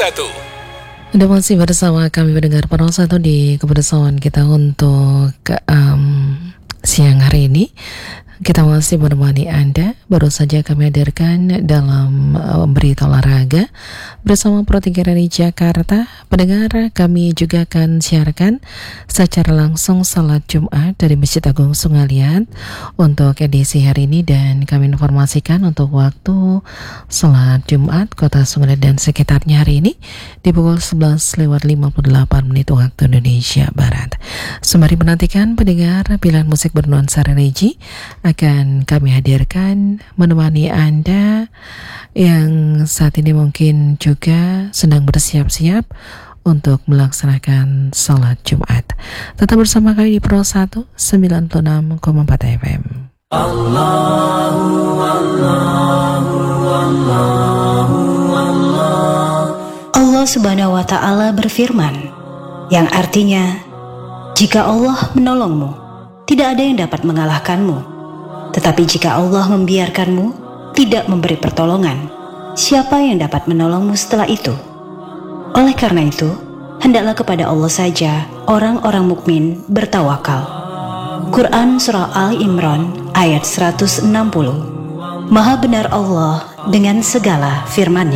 1. Anda masih bersama kami mendengar Pro 1 di kebersamaan kita untuk siang hari ini. Kita masih menemani Anda. Baru saja kami hadirkan dalam berita olahraga bersama Pro 3 dari Jakarta. Pendengar, kami juga akan siarkan secara langsung salat Jumat dari Masjid Agung Sungalian untuk edisi hari ini, dan kami informasikan untuk waktu salat Jumat Kota Sungalian dan sekitarnya hari ini di pukul 11:58 waktu Indonesia Barat. Sembari menantikan pendengar, pilihan musik bernuansa religi akan kami hadirkan menemani Anda yang saat ini mungkin juga sedang bersiap-siap untuk melaksanakan salat Jumat. Tetap bersama kami di Pro 1 96,4 FM. Allah Subhanahu wa Ta'ala berfirman, yang artinya, jika Allah menolongmu, tidak ada yang dapat mengalahkanmu. Tetapi jika Allah membiarkanmu, tidak memberi pertolongan, siapa yang dapat menolongmu setelah itu? Oleh karena itu, hendaklah kepada Allah saja orang-orang mukmin bertawakal. Quran Surah Ali Imran ayat 160. Maha benar Allah dengan segala firman-Nya.